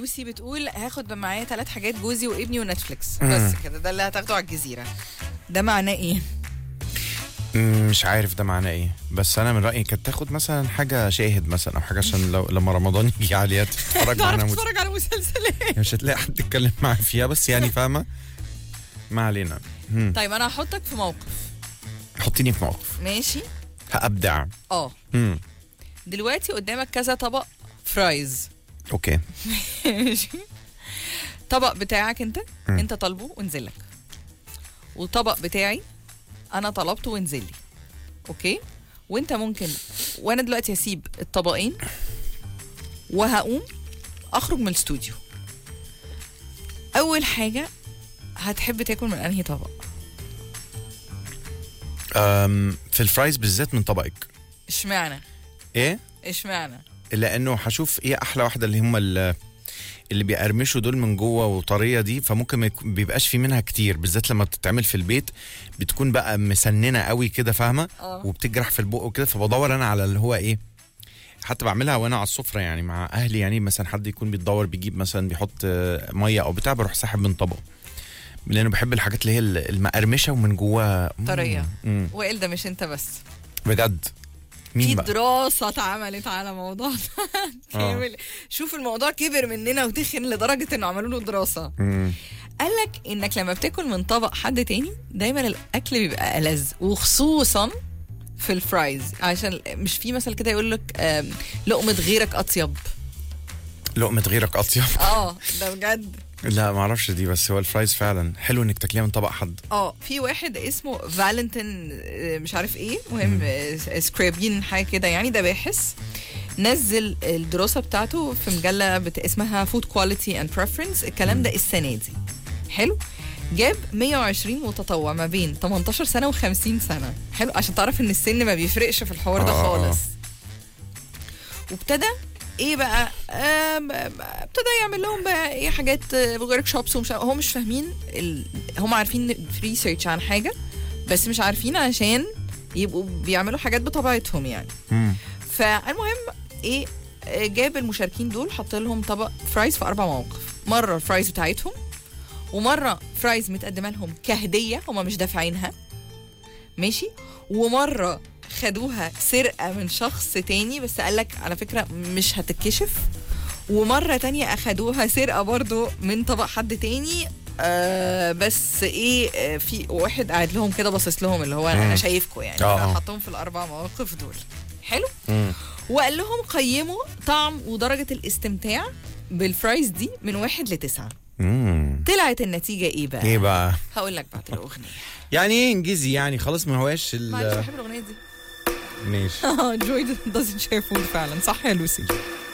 لوسي بتقول هاخد معايا 3 حاجات، جوزي وابني ونتفليكس بس كده، ده اللي هتاخده على الجزيره. ده معناه ايه؟ مش عارف ده معناه ايه، بس انا من رايي كانت تاخد مثلا حاجه شاهد مثلا او حاجه، عشان لو لما رمضان يجي عليها تتفرج معانا تتفرج على مسلسلات مش هتلاقي حد يتكلم معاها فيها، بس يعني فاهمه. ما علينا. طيب انا هحطك في موقف. حطيني في موقف. ماشي. هابدع. دلوقتي قدامك كذا طبق فرايز. اوكي. ماشي. طبق بتاعك انت طالبه ونزل لك، وطبق بتاعي انا طلبته ونزل لي. اوكي. وانت ممكن وانا دلوقتي هسيب الطبقين وهقوم اخرج من الاستوديو. اول حاجه هتحب تاكل من انهي طبق؟ في الفرايز بالذات من طبقك. اشمعنى؟ ايه اشمعنى؟ لانه هشوف ايه احلى واحده، اللي هم اللي بيقرمشوا دول من جوه وطريه دي، فممكن ما بيبقاش في منها كتير، بالذات لما بتتعمل في البيت بتكون بقى مسننه قوي كده فاهمه، وبتجرح في البق وكده، فبدور انا على اللي هو ايه. حتى بعملها وانا على السفره يعني مع اهلي، يعني مثلا حد يكون بيتدور بيجيب مثلا بيحط ميه او بتاع، بروح ساحب من طبق، لانه بحب الحاجات اللي هي المقرمشه ومن جوه طريه. وائل ده مش انت بس بجد. مين في بقى؟ دراسة اتعملت على موضوع كامل. شوف الموضوع كبر مننا وتخن لدرجة انه عملوا له دراسة. قالك انك لما بتاكل من طبق حد تاني دايما الاكل بيبقى ألذ، وخصوصا في الفرايز، عشان مش في مثل كده يقول لك لقمة غيرك اطيب. لقمة غيرك اطيب. ده بجد. لا ما اعرفش دي، بس هو الفرايز فعلا حلو انك تاكليها من طبق حد. في واحد اسمه فالنتين مش عارف ايه، مهم سكرابين حاجه كده يعني، ده باحث نزل الدراسه بتاعته في مجله اسمها فود كواليتي اند بريفرنس. الكلام ده السنه دي. حلو. جاب 120 متطوع ما بين 18 سنه و50 سنه. حلو، عشان تعرف ان السن ما بيفرقش في الحوار ده خالص. وابتدى ايه بقى، ابتدى يعمل لهم بقى ايه حاجات ورك شوبس ومش هم مش فاهمين هم عارفين ريسيرش عن حاجه بس مش عارفين عشان يبقوا بيعملوا حاجات بطبيعتهم يعني. فالمهم ايه، جاب المشاركين دول حط لهم طبق فرايز في 4 مواقف. مره الفرايز بتاعتهم، ومره فرايز متقدمه لهم كهديه هم مش دافعينها، ماشي، ومره خدوها سرقة من شخص تاني بس قالك على فكرة مش هتتكشف، ومرة تانية أخدوها سرقة برضو من طبق حد تاني بس ايه، في واحد قاعد لهم كده باصص لهم اللي هو أنا شايفكم يعني. حطهم في ال4 مواقف دول. حلو. وقال لهم قيموا طعم ودرجة الاستمتاع بالفرايز دي من 1 ل9. طلعت النتيجة ايه بقى؟ ايه بقى؟ هقول لك بعد الأغنية. يعني ايه انجزي يعني خلاص ما هواش معلش بحب الأغنية دي. ماشي. Joy doesn't share food فعلا، صح يا لوسي؟